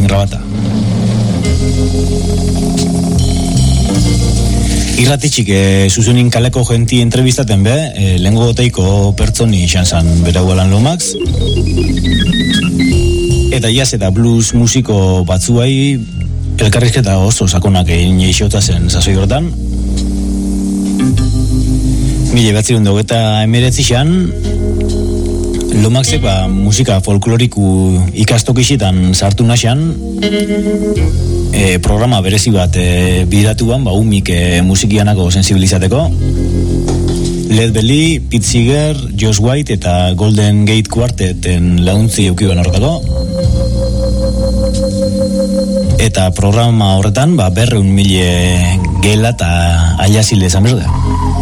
grabata. Irratitxik zuzenin kaleko jenti entrevistaten be, lehengo goteiko pertsoni izan zan beraualan Lomax. Eta jazz eta blues musiko batzuai elkarrizketa oso sakonak egin eixota zen sasoi hortan. 1989an Lomaxek musika folkloriku ikastokixitan sartu naxan, programa berezi bat bidatuan, umik musikianako sensibilizateko. Led Belly, Pete Seeger, Josh White eta Golden Gate Quarteten launtzi eukiban horretako. Eta programa horretan 200.000 gela eta aiazile esan berde.